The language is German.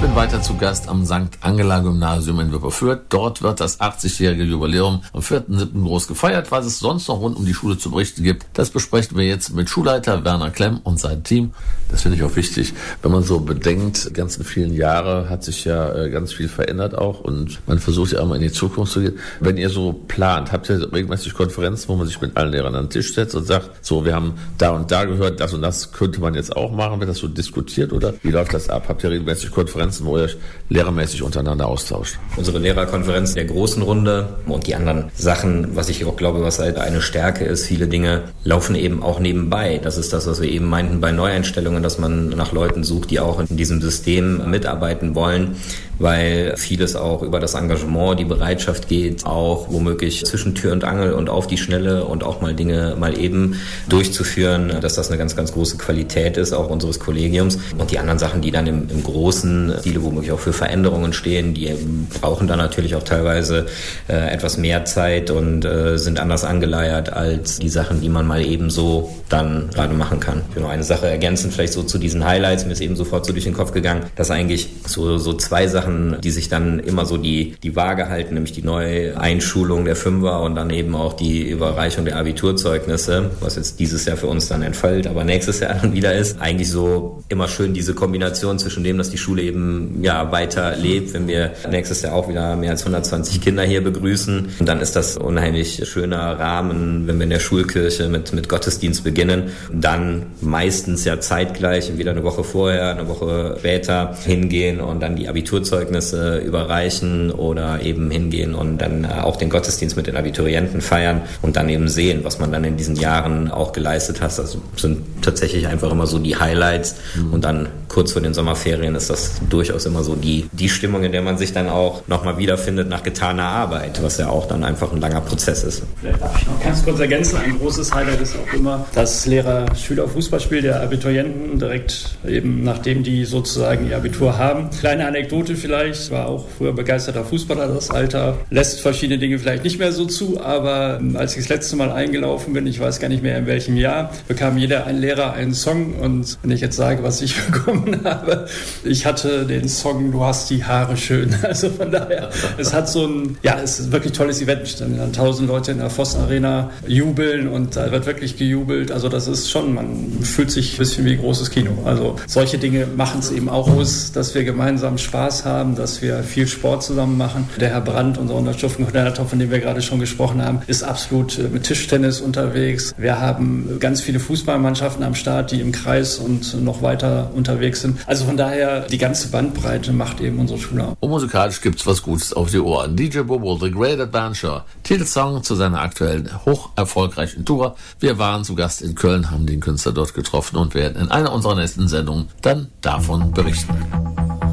bin weiter zu Gast am St. Angela Gymnasium in Wipperfürth. Dort wird das 80-jährige Jubiläum am 4.7. groß gefeiert. Was es sonst noch rund um die Schule zu berichten gibt, das besprechen wir jetzt mit Schulleiter Werner Klemm und seinem Team. Das finde ich auch wichtig, wenn man so bedenkt, die ganzen vielen Jahre hat sich ja ganz viel verändert auch und man versucht ja auch mal in die Zukunft zu gehen. Wenn ihr so plant, habt ihr regelmäßig Konferenzen, wo man sich mit allen Lehrern an den Tisch setzt und sagt, so, wir haben da und da gehört, das und das könnte man jetzt auch machen, wird das so diskutiert oder wie läuft das ab? Habt ihr regelmäßig Konferenzen, wo ihr euch lehrermäßig untereinander austauscht? Unsere Lehrerkonferenz der großen Runde und die anderen Sachen, was ich auch glaube, was halt eine Stärke ist, viele Dinge laufen eben auch nebenbei. Das ist das, was wir eben meinten bei Neueinstellungen, dass man nach Leuten sucht, die auch in diesem System mitarbeiten wollen, weil vieles auch über das Engagement, die Bereitschaft geht, auch womöglich zwischen Tür und Angel und auf die Schnelle und auch mal Dinge mal eben durchzuführen, dass das eine ganz, ganz große Qualität ist, auch unseres Kollegiums. Und die anderen Sachen, die dann im großen Stile womöglich auch für Veränderungen stehen, die brauchen dann natürlich auch teilweise etwas mehr Zeit und sind anders angeleiert als die Sachen, die man mal eben so dann gerade machen kann. Ich will noch eine Sache ergänzen, vielleicht so zu diesen Highlights. Mir ist eben sofort so durch den Kopf gegangen, dass eigentlich so zwei Sachen, die sich dann immer so die Waage halten, nämlich die Neueinschulung der Fünfer und dann eben auch die Überreichung der Abiturzeugnisse, was jetzt dieses Jahr für uns dann entfällt, aber nächstes Jahr dann wieder ist. Eigentlich so immer schön diese Kombination zwischen dem, dass die Schule eben ja weiter lebt, wenn wir nächstes Jahr auch wieder mehr als 120 Kinder hier begrüßen. Und dann ist das unheimlich schöner Rahmen, wenn wir in der Schulkirche mit Gottesdienst beginnen. Dann meistens ja zeitgleich, wieder eine Woche vorher, eine Woche später hingehen und dann die Abiturzeugnisse überreichen oder eben hingehen und dann auch den Gottesdienst mit den Abiturienten feiern und dann eben sehen, was man dann in diesen Jahren auch geleistet hat. Das sind tatsächlich einfach immer so die Highlights und dann kurz vor den Sommerferien ist das durchaus immer so die Stimmung, in der man sich dann auch nochmal wiederfindet nach getaner Arbeit, was ja auch dann einfach ein langer Prozess ist. Vielleicht darf ich noch ganz kurz ergänzen, ein großes Highlight ist auch immer das Lehrer-Schüler-Fußballspiel der Abiturienten, direkt eben nachdem die sozusagen ihr Abitur haben. Kleine Anekdote vielleicht, ich war auch früher begeisterter Fußballer, das Alter lässt verschiedene Dinge vielleicht nicht mehr so zu, aber als ich das letzte Mal eingelaufen bin, ich weiß gar nicht mehr in welchem Jahr, bekam jeder ein Lehrer einen Song und wenn ich jetzt sage, was ich bekommen habe, ich hatte den Song Du hast die Haare schön, also von daher, es hat so ein, ja, es ist ein wirklich tolles Event, dann 1000 Leute in der Voss Arena jubeln und da wird wirklich gejubelt, also das ist schon, man fühlt sich ein bisschen wie großes Kino, also solche Dinge machen es eben auch aus, dass wir gemeinsam Spaß haben, dass wir viel Sport zusammen machen. Der Herr Brandt, unser Unterstützungskoordinator, von dem wir gerade schon gesprochen haben, ist absolut mit Tischtennis unterwegs. Wir haben ganz viele Fußballmannschaften am Start, die im Kreis und noch weiter unterwegs sind. Also von daher, die ganze Bandbreite macht eben unsere Schule aus. Und musikalisch gibt's was Gutes auf die Ohren. DJ Bobo, The Great Adventure, Titelsong zu seiner aktuellen hoch erfolgreichen Tour. Wir waren zu Gast in Köln, haben den Künstler dort getroffen und werden in einer unserer nächsten Sendungen dann davon berichten.